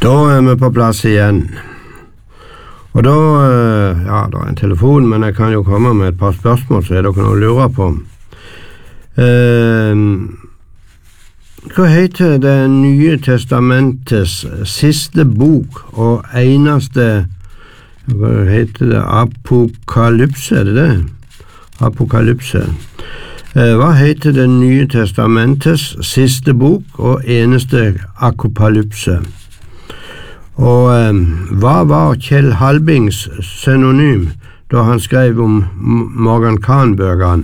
Da vi på plass igjen. Og da, ja, det en telefon, men jeg kan jo komme med et par spørsmål, så dere kan lure på. Hva heter Det nye testamentets siste bok og eneste, hva heter det, apokalypse, er det det? Apokalypse. Hva heter Det nye testamentets siste bok og eneste apokalypse? Og hva var Kjell Halbings synonym da han skrev om Morgan Kahn-bøkene?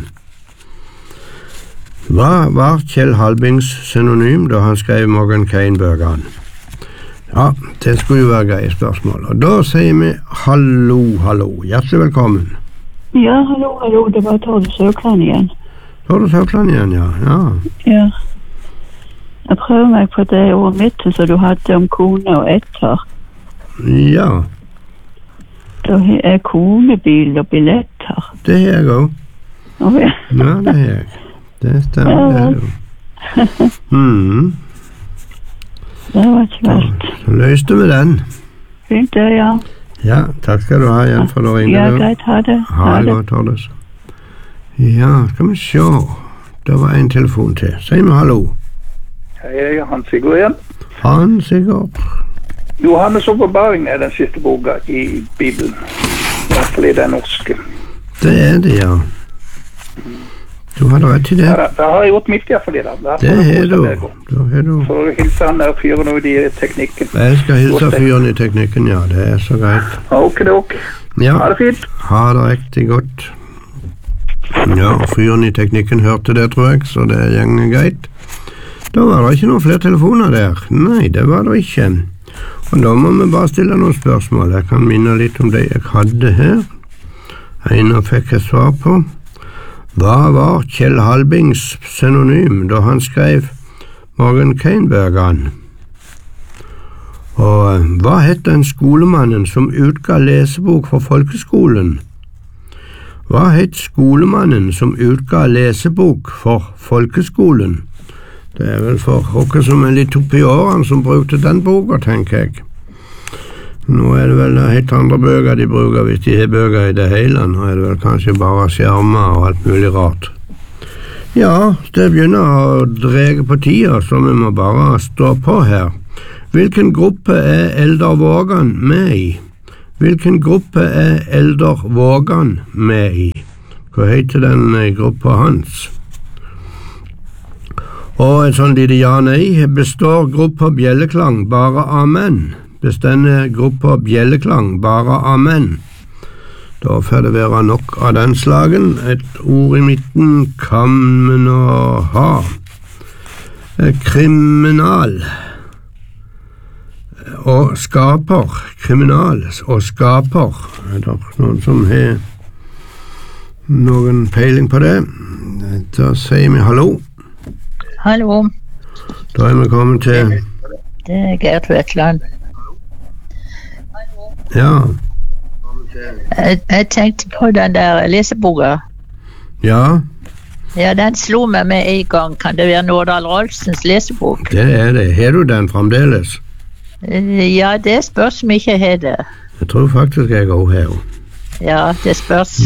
Hva var Kjell Halbings synonym da han skrev Morgan Kahn-bøkene? Ja, det skulle jo være greie spørsmål. Og da sier vi hallo, hallo. Hjertelig velkommen. Ja, hallo, det var Tord Søkland igjen. Tord Søkland igjen, ja. Ja. Jeg prøver meg på det ordet mitt som du hadde om kone og etter. Ja. Da er konebil og billetter. Det er jeg også. Ja, det er jeg. Det stemmer, det er jo. Det var ikke verst. Så løste vi den. Fint det, ja. Ja, takk skal du ha igjen for å ringe. Ja, greit, ha det. Ha det godt, Tordes. Ja, skal vi se. Det var en telefon til. Si meg hallo. Hei, jeg er Hans Sigurd igjen. Hans Sigurd. Johannes' åpenbaring er den siste boka i Bibelen. I hvert fall i den norske. Det er det, ja. Du hadde rett i det. Ja, det har jeg gjort mitt i hvert fall i dag. Det har du. For å hilse han der fyren ut i teknikken. Jeg skal hilse fyren i teknikken, ja. Det er så greit. Ok. Ja. Ha det fint. Ha det riktig godt. Ja, fyren i teknikken hørte det, tror jeg, så det er greit. Da var det ikke noen flere telefoner der. Nei, det var det ikke. Og da må vi bare stille noen spørsmål. Jeg kan minne litt om det jeg hadde her. En fikk jeg svar på. Hva var Kjell Halbings synonym da han skrev Morgan Kahn-bøkene? Og hva het den skolemannen som utga lesebok for folkeskolen? Hva het skolemannen som utga lesebok for folkeskolen? Det er vel for dere som er litt oppi årene som brukte den boka, tenker jeg. Nå er det vel helt andre bøker de bruker hvis de har bøker i det hele. Nå er det vel kanskje bare skjermer og alt mulig rart. Ja, det begynner å drege på tida, så vi må bare stå på her. Hvilken gruppe er Eldar Vågan med i? Hvilken gruppe er Eldar Vågan med i? Hva heter den gruppa hans? Og en sånn lite ja-nei. Består gruppa bjelleklang bare av menn? Består gruppa bjelleklang bare av menn? Da får det være nok av den slagen. Et ord i midten kan vi nå ha. Kriminal og skaper. Kriminal og skaper. Er det noen som har noen peiling på det? Da sier vi hallo. Hallo. Da er vi kommet til... Det er Gert Vetland. Ja. Jeg tenkte på den der leseboka. Ja. Ja, den slo meg med en gang. Kan det være Nordahl Rolfsens lesebok? Det er det. Har du den fremdeles? Ja, det spørs om ikke jeg har det. Jeg tror faktisk jeg også har. Ja, det spørs.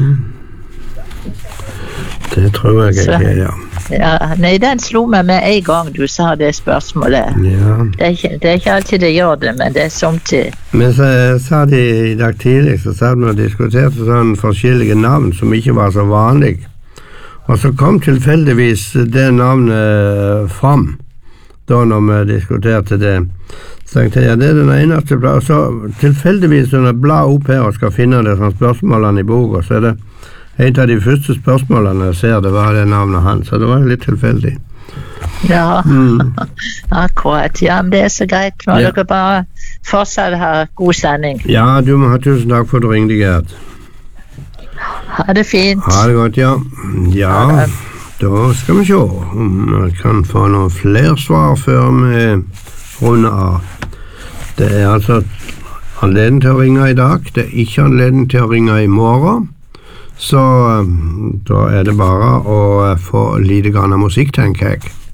Det tror jeg ikke, ja. Ja, nei, den slo meg med en gang du sa det spørsmålet. Ja. Det er ikke alltid det gjør det, men det er samtidig. Men så sa de i dag tidlig, så satt vi og diskuterte sånne forskjellige navn som ikke var så vanlige. Og så kom tilfeldigvis det navnet fram, da når vi diskuterte det. Så tenkte jeg, ja, det er den eneste bladet. Så tilfeldigvis når jeg blar opp her og skal finne det sånne spørsmålene i boka, så er det et av de første spørsmålene jeg ser, det var det navnet hans, så det var litt tilfeldig. Ja, akkurat. Ja, men det er så greit. Nå dere bare fortsatt ha god sending. Ja, du må ha tusen takk for at du ringte, Gert. Ha det fint. Ha det godt, ja. Ja, da skal vi se om vi kan få noen flere svar før vi runder av. Det er altså anledning til å ringe i dag, det er ikke anledning til å ringe i morgen. Så da er det bare å få lite grann musikk, tenker jeg.